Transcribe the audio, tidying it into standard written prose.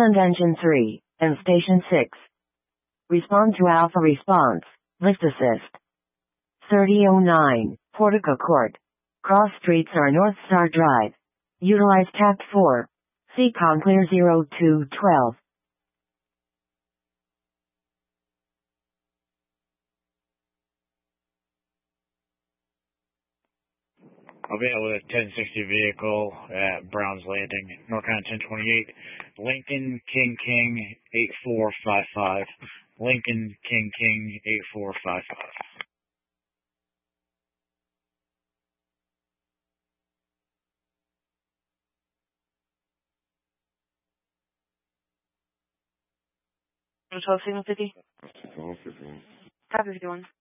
Island Engine 3, and Station 6. Respond to Alpha Response, Lift Assist. 3009, Portico Court. Cross streets are North Star Drive. Utilize Tact 4. CCOM clear 0212. Available at 1060 vehicle at Browns Landing, North Carolina 1028, Lincoln King 8455. Lincoln King 8455. Signal 50. Signal 51. Copy 51.